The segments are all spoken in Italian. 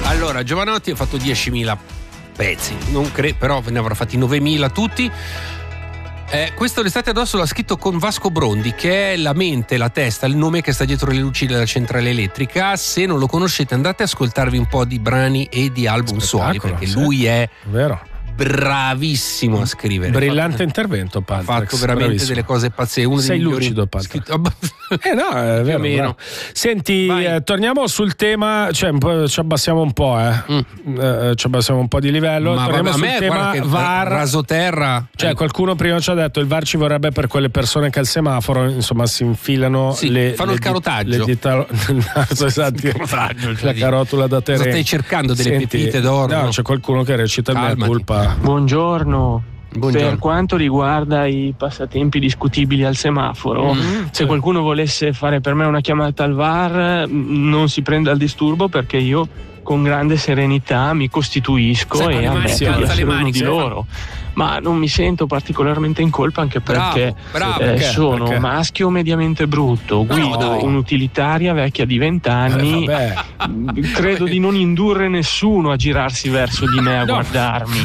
Allora, Giovanotti ha fatto 10.000 pezzi, però ne avrà fatti 9.000 tutti. Questo L'estate addosso l'ha scritto con Vasco Brondi, che è la mente, la testa, il nome che sta dietro le luci della centrale elettrica. Se non lo conoscete, andate ad ascoltarvi un po' di brani e di album suoi, perché lui è vero, bravissimo a scrivere. Brillante intervento, Patrick. Ha fatto veramente bravissimo. Delle cose pazze. Uno sei lucido, Patrick. No, è vero, meno. Senti, torniamo sul tema, cioè ci abbassiamo un po', ci abbassiamo un po' di livello. Ma torniamo sul tema VAR. Rasoterra. Cioè, qualcuno prima ci ha detto il VAR ci vorrebbe per quelle persone che al semaforo, insomma, si infilano fanno il carotaggio. La carotula da terreno. Stai cercando delle pepite d'oro? No, c'è qualcuno che recita il mea culpa. Buongiorno. Per quanto riguarda i passatempi discutibili al semaforo, se qualcuno volesse fare per me una chiamata al VAR, non si prenda il disturbo, perché io con grande serenità mi costituisco e ammetto di essere uno di loro. Ma non mi sento particolarmente in colpa, anche perché sono maschio mediamente brutto, guido un'utilitaria vecchia di 20 anni, credo di non indurre nessuno a girarsi verso di me a guardarmi.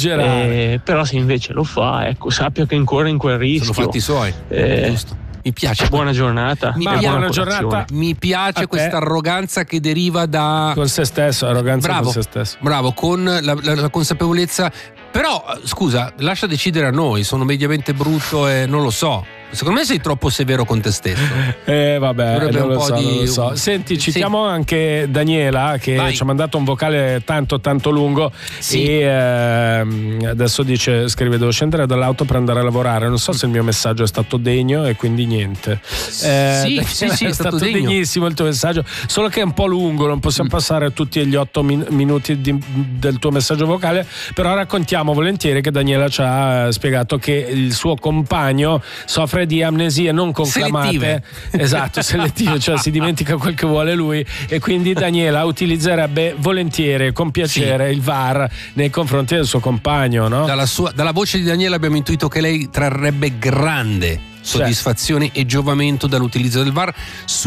Però se invece lo fa, ecco, sappia che incorre in quel rischio. Sono fatti suoi, giusto. Mi piace. Buona giornata. Mi piace questa arroganza che deriva da con se stesso, arroganza con se stesso. Bravo, con la consapevolezza. Però scusa, lascia decidere a noi, sono mediamente brutto e non lo so. Secondo me sei troppo severo con te stesso. Vabbè, non lo so. Senti, citiamo anche Daniela, che ci ha mandato un vocale tanto lungo, e adesso scrive: devo scendere dall'auto per andare a lavorare. Non so se il mio messaggio è stato degno, e quindi niente. Sì, è stato degnissimo il tuo messaggio, solo che è un po' lungo, non possiamo passare tutti gli 8 minuti del tuo messaggio vocale, però raccontiamo volentieri che Daniela ci ha spiegato che il suo compagno soffre di amnesie non conclamate, selettive, cioè si dimentica quel che vuole lui, e quindi Daniela utilizzerebbe volentieri, con piacere, il VAR nei confronti del suo compagno, no? Dalla voce di Daniela abbiamo intuito che lei trarrebbe grande soddisfazione e giovamento dall'utilizzo del VAR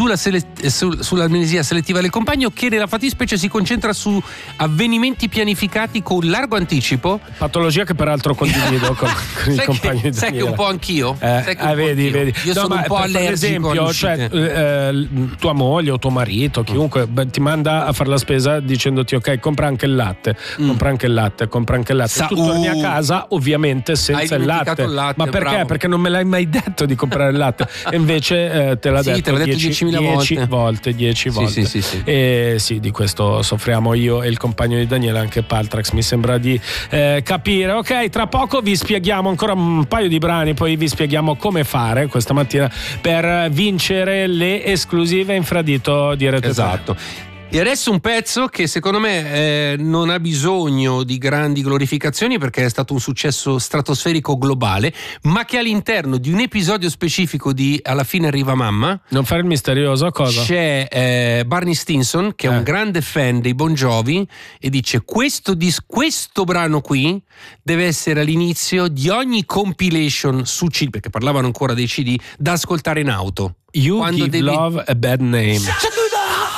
sull'amnesia selettiva del compagno, che nella fattispecie si concentra su avvenimenti pianificati con largo anticipo, patologia che peraltro condivido con il compagno di Daniela. Sai che un po' anch'io? Vedi. Io sono un po' allergico, per esempio, tua moglie o tuo marito, chiunque ti manda a fare la spesa dicendoti: ok, compra anche il latte, compra anche il latte. Tu torni a casa ovviamente senza il latte. Ma perché? Bravo. Perché non me l'hai mai detto di comprare il latte, e invece te l'ha detto 10.000 volte. 10 volte. Sì. E di questo soffriamo io e il compagno di Daniela, anche Paltrax, mi sembra di capire. Ok, tra poco vi spieghiamo ancora un paio di brani, poi vi spieghiamo come fare questa mattina per vincere le esclusive infradito di Rete. Esatto. E adesso un pezzo che secondo me non ha bisogno di grandi glorificazioni, perché è stato un successo stratosferico globale, ma che all'interno di un episodio specifico di Alla fine arriva mamma. Non fare il misterioso, cosa? C'è Barney Stinson, che è un grande fan dei Bon Jovi, e dice: questo brano qui deve essere all'inizio di ogni compilation su CD, perché parlavano ancora dei CD, da ascoltare in auto. You give love a bad name.